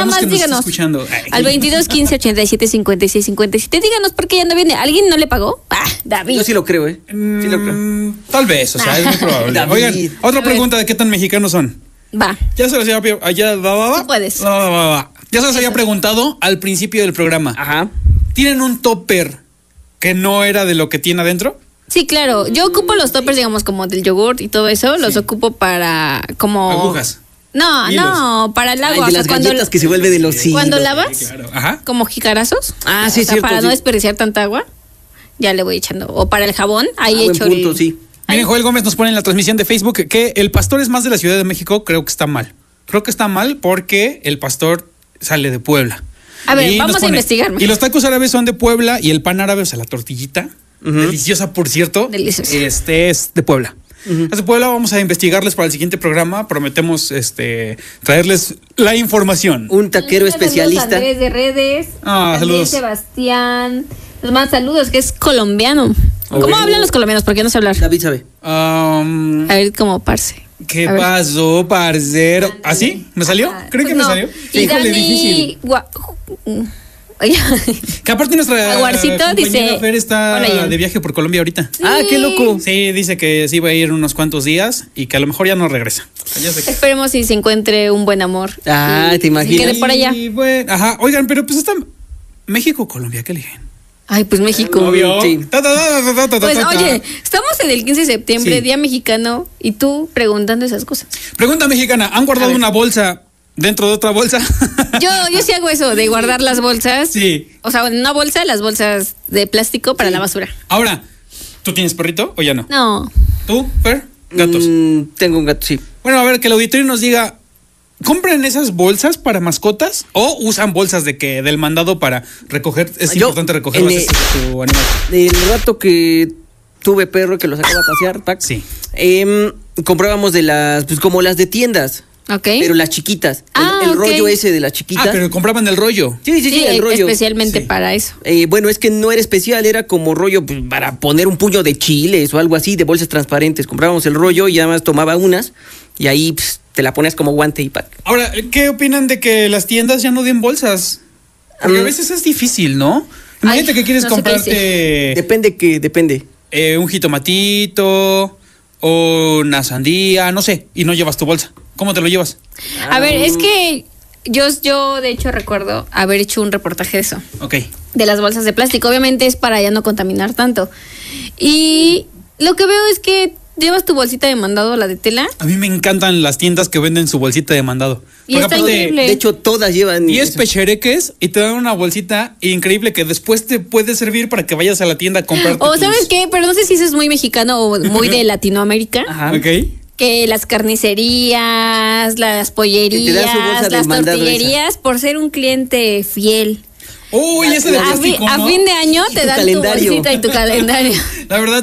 nada más díganos. Al 22 15 87 56 57. Díganos por qué ya no viene. ¿Alguien no le pagó? David. Yo sí lo creo, Sí lo creo. Tal vez, o sea, es muy probable. Oigan, otra pregunta de qué tan mexicanos son. Va. Ya se los había... Tú puedes. Ya se los había preguntado al principio del programa. Ajá. ¿Tienen un topper que no era de lo que tiene adentro? Sí, claro. Yo ocupo los toppers, digamos, como del yogurt y todo eso. Los ocupo para como... Agujas. No, para el agua. De las galletas que se vuelve de los Cuando lavas, claro. Ajá. como jicarazos. Sí, es cierto. Para no desperdiciar tanta agua, ya le voy echando. O para el jabón, ahí echo buen punto, sí. Miren, Joel Gómez nos pone en la transmisión de Facebook que el pastor es más de la Ciudad de México. Creo que está mal. Creo que está mal porque el pastor sale de Puebla. A ver, vamos a investigar. Y los tacos árabes son de Puebla y el pan árabe, o sea, la tortillita, deliciosa, por cierto, deliciosa. Es de Puebla. De Puebla. Vamos a investigarles para el siguiente programa. Prometemos traerles la información. Un taquero especialista. Andrés de redes. Saludos. Sebastián. Los más saludos, que es colombiano. ¿Cómo hablan los colombianos? ¿Por qué no sé hablar? David sabe. A ver, como parce. ¿Qué pasó, parcero? ¿Así? ¿Me salió? ¿Creen que me salió? Y Híjole, Dani... difícil. Que aparte nuestra Aguarcito dice... Fer está de viaje por Colombia ahorita. Sí. Qué loco. Sí, dice que sí va a ir unos cuantos días y que a lo mejor ya no regresa. Esperemos si se encuentre un buen amor. Te imaginas. Que quede por allá. Bueno, oigan, pero pues está México, Colombia, ¿qué eligen? Ay, pues México. Obvio. Sí. Pues oye, estamos en el 15 de septiembre, Sí. Día Mexicano, y tú preguntando esas cosas. Pregunta mexicana, ¿han guardado una bolsa dentro de otra bolsa? Yo sí hago eso, de guardar las bolsas. Sí. O sea, en una bolsa, las bolsas de plástico para la basura. Ahora, ¿tú tienes perrito o ya no? No. ¿Tú, Fer? Gatos. Tengo un gato, sí. Bueno, a ver, que el auditorio nos diga, ¿compran esas bolsas para mascotas o usan bolsas del mandado para recoger? Es importante recoger las heces de tu animal. El rato que tuve perro que lo sacaba a pasear, Sí. comprábamos de las, pues como las de tiendas. Ok. Pero las chiquitas. El ok. rollo ese de las chiquitas. Pero compraban el rollo. Sí, el rollo. Especialmente Sí. para eso. Bueno, es que no era especial, era como rollo pues, para poner un puño de chiles o algo así, de bolsas transparentes. Comprábamos el rollo y además tomaba unas y ahí pues, te la ponías como guante y pack. Ahora, ¿qué opinan de que las tiendas ya no den bolsas? Porque a veces es difícil, ¿no? Imagínate que quieres no sé qué comprarte Depende. un jitomatito o una sandía, no sé, y no llevas tu bolsa. ¿Cómo te lo llevas? A ver, es que yo de hecho recuerdo haber hecho un reportaje de eso. Ok. De las bolsas de plástico. Obviamente es para ya no contaminar tanto. Y lo que veo es que llevas tu bolsita de mandado, la de tela. A mí me encantan las tiendas que venden su bolsita de mandado. Y está increíble. De hecho, todas llevan 10 eso. pechereques y te dan una bolsita increíble que después te puede servir para que vayas a la tienda a comprarte. O ¿sabes qué? Pero no sé si eso es muy mexicano o muy de Latinoamérica. Ajá. Ok. Que las carnicerías, las pollerías, Que te dan su bolsa de las mandado tortillerías, por ser un cliente fiel. Uy, ese de plástico, A ¿no? fin de año Y te tu dan calendario. tu bolsita y tu calendario. La verdad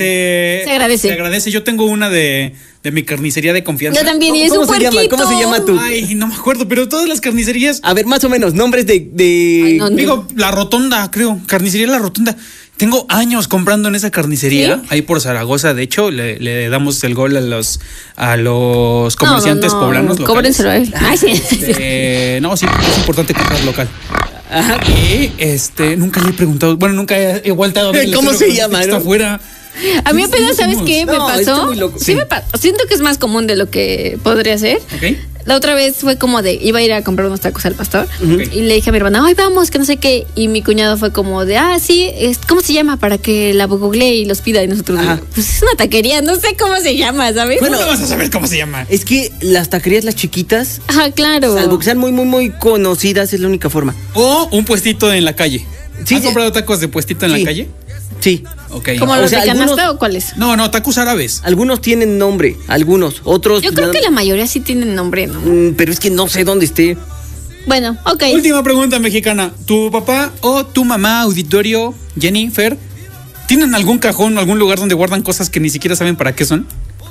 se agradece. Se agradece. Yo tengo una de mi carnicería de confianza. Yo también, y es ¿Cómo un se llama? puerquito. ¿Cómo se llama tú? Ay, no me acuerdo, pero todas las carnicerías. A ver, más o menos, nombres de... Ay, no. Digo, La Rotonda, creo. Carnicería La Rotonda. Tengo años comprando en esa carnicería, ¿Sí? ahí por Zaragoza. De hecho, le damos el gol a los comerciantes poblanos locales. Cóbrenselo a él. Ay, sí. No, sí, es importante comprar local. Ajá. Y nunca le he preguntado, bueno, nunca he vuelto a ver el ¿Cómo letrero, se llama, está no? afuera. A mí apenas, ¿sabes qué? Me No, está pasó. muy loco. Sí, Sí. me pasó. Siento que es más común de lo que podría ser. Ok. La otra vez fue como iba a ir a comprar unos tacos al pastor. Ujú. Y le dije a mi hermana, ay, vamos, que no sé qué. Y mi cuñado fue como sí, ¿cómo se llama? Para que la googlee y los pida. Y nosotros, Ajá. pues es una taquería, no sé cómo se llama, ¿sabes? ¿Cómo no vas a saber cómo se llama? Es que las taquerías, las chiquitas, Ajá, claro. salvo que sean muy, muy, muy conocidas, es la única forma. O un puestito en la calle. Sí, ¿Has sí. comprado tacos de puestito en Sí. la calle? Sí. Ok. ¿Como O los sea, de canasta algunos- o cuáles? No, tacos árabes. Algunos tienen nombre, algunos, otros... Yo creo que la mayoría sí tienen nombre, ¿no? Pero es que no sé dónde esté. Bueno, ok. Última pregunta mexicana. ¿Tu papá o tu mamá, auditorio, Jennifer, tienen algún cajón, algún lugar donde guardan cosas que ni siquiera saben para qué son?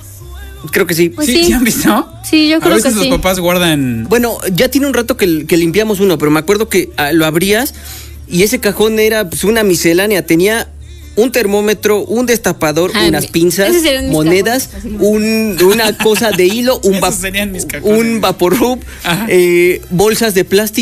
Creo que sí. Pues sí. ¿Sí han visto? Sí, yo A creo veces que los sí. papás guardan... Bueno, ya tiene un rato que limpiamos uno, pero me acuerdo que lo abrías y ese cajón era pues, una miscelánea. Tenía un termómetro, un destapador, Ay, unas pinzas, esos serían mis monedas, cajones, una cosa de hilo, Esos serían mis cajones. un vaporub, Ajá. bolsas de plástico.